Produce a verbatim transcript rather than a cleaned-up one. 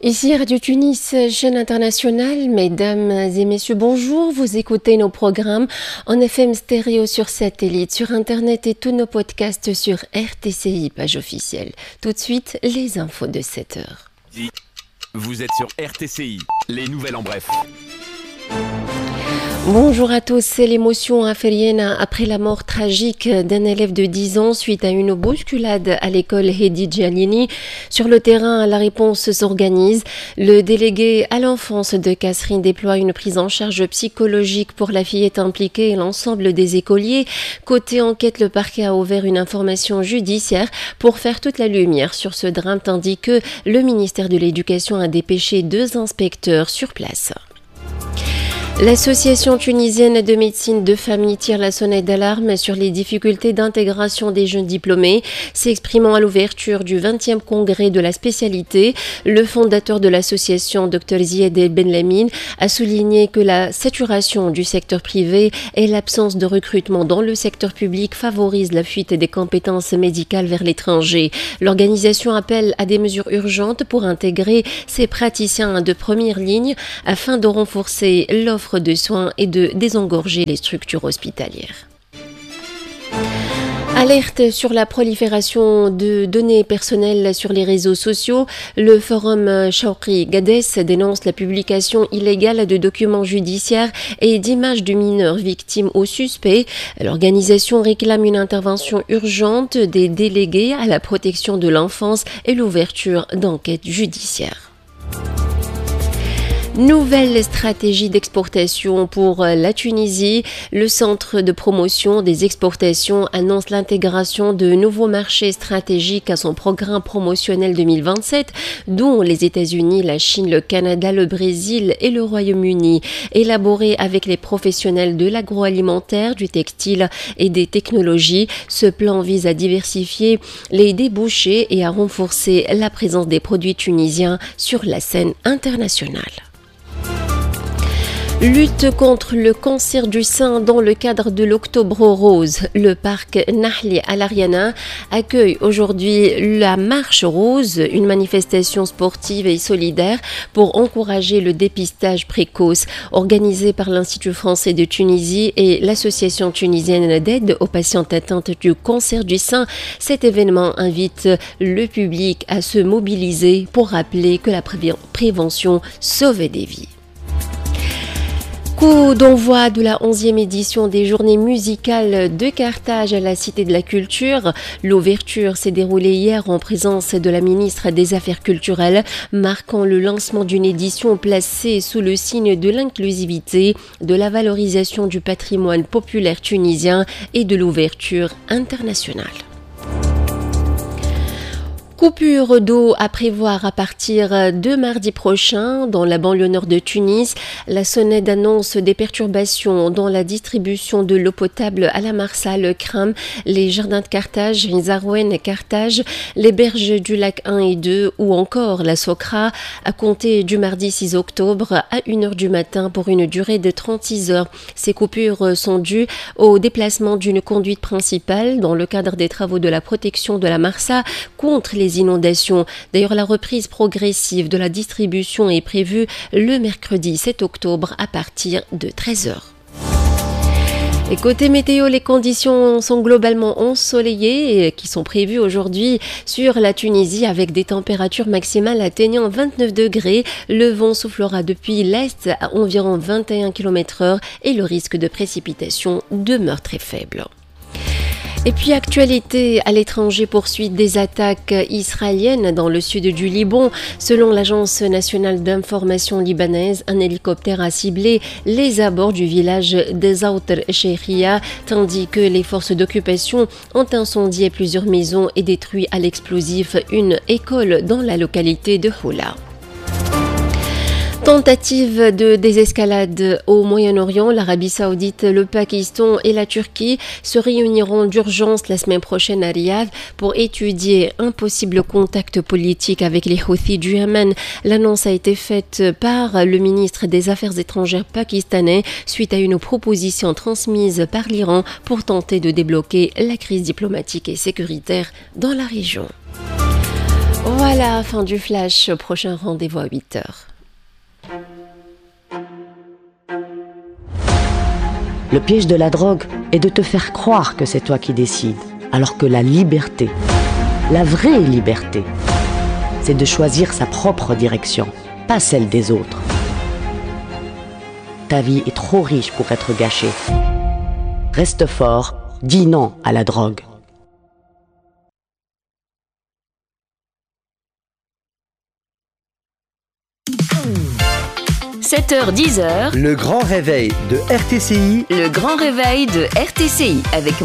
Ici Radio Tunis, chaîne internationale. Mesdames et messieurs, bonjour. Vous écoutez nos programmes en F M stéréo sur satellite, sur Internet et tous nos podcasts sur R T C I, page officielle. Tout de suite, les infos de sept heures. Vous êtes sur R T C I, les nouvelles en bref. Bonjour à tous, c'est l'émotion aférienne après la mort tragique d'un élève de dix ans suite à une bousculade à l'école Hedi Djalini. Sur le terrain, la réponse s'organise. Le délégué à l'enfance de Kasserine déploie une prise en charge psychologique pour la fillette impliquée et l'ensemble des écoliers. Côté enquête, le parquet a ouvert une information judiciaire pour faire toute la lumière sur ce drame, tandis que le ministère de l'Éducation a dépêché deux inspecteurs sur place. L'Association tunisienne de médecine de famille tire la sonnette d'alarme sur les difficultés d'intégration des jeunes diplômés. S'exprimant à l'ouverture du vingtième congrès de la spécialité, le fondateur de l'association, Dr Zied El Benlamine, a souligné que la saturation du secteur privé et l'absence de recrutement dans le secteur public favorisent la fuite des compétences médicales vers l'étranger. L'organisation appelle à des mesures urgentes pour intégrer ces praticiens de première ligne afin de renforcer l'offre de soins et de désengorger les structures hospitalières. Alerte sur la prolifération de données personnelles sur les réseaux sociaux. Le forum Chawri Gades dénonce la publication illégale de documents judiciaires et d'images de mineurs victimes ou suspects. L'organisation réclame une intervention urgente des délégués à la protection de l'enfance et l'ouverture d'enquêtes judiciaires. Nouvelle stratégie d'exportation pour la Tunisie. Le Centre de promotion des exportations annonce l'intégration de nouveaux marchés stratégiques à son programme promotionnel deux mille vingt-sept, dont les États-Unis, la Chine, le Canada, le Brésil et le Royaume-Uni. Élaboré avec les professionnels de l'agroalimentaire, du textile et des technologies, ce plan vise à diversifier les débouchés et à renforcer la présence des produits tunisiens sur la scène internationale. Lutte contre le cancer du sein dans le cadre de l'Octobre Rose. Le parc Nahli Al Ariana accueille aujourd'hui la Marche Rose, une manifestation sportive et solidaire pour encourager le dépistage précoce. Organisée par l'Institut français de Tunisie et l'Association tunisienne d'aide aux patientes atteintes du cancer du sein, cet événement invite le public à se mobiliser pour rappeler que la prévention sauve des vies. Coup d'envoi de la onzième édition des Journées musicales de Carthage à la Cité de la Culture. L'ouverture s'est déroulée hier en présence de la ministre des Affaires culturelles, marquant le lancement d'une édition placée sous le signe de l'inclusivité, de la valorisation du patrimoine populaire tunisien et de l'ouverture internationale. Coupure d'eau à prévoir à partir de mardi prochain dans la banlieue nord de Tunis. La sonnette annonce des perturbations dans la distribution de l'eau potable à la Marsa, le Kram, les jardins de Carthage, Zarouen, Carthage, les berges du lac un et deux ou encore la Socra à compter du mardi six octobre à une heure du matin pour une durée de trente-six heures. Ces coupures sont dues au déplacement d'une conduite principale dans le cadre des travaux de la protection de la Marsa contre les inondations. D'ailleurs, la reprise progressive de la distribution est prévue le mercredi sept octobre à partir de treize heures. Et côté météo, les conditions sont globalement ensoleillées et qui sont prévues aujourd'hui sur la Tunisie avec des températures maximales atteignant vingt-neuf degrés. Le vent soufflera depuis l'est à environ vingt et un kilomètres heure et le risque de précipitation demeure très faible. Et puis, actualité à l'étranger, poursuite des attaques israéliennes dans le sud du Liban. Selon l'Agence nationale d'information libanaise, un hélicoptère a ciblé les abords du village d'Zaouter Sheikhia, tandis que les forces d'occupation ont incendié plusieurs maisons et détruit à l'explosif une école dans la localité de Houla. Tentative de désescalade au Moyen-Orient, l'Arabie Saoudite, le Pakistan et la Turquie se réuniront d'urgence la semaine prochaine à Riyad pour étudier un possible contact politique avec les Houthis du Yémen. L'annonce a été faite par le ministre des Affaires étrangères pakistanais suite à une proposition transmise par l'Iran pour tenter de débloquer la crise diplomatique et sécuritaire dans la région. Voilà, fin du flash. Prochain rendez-vous à huit heures. Le piège de la drogue est de te faire croire que c'est toi qui décides, alors que la liberté, la vraie liberté, c'est de choisir sa propre direction, pas celle des autres. Ta vie est trop riche pour être gâchée. Reste fort, dis non à la drogue. sept heures dix. Le grand réveil de R T C I. Le grand réveil de R T C I avec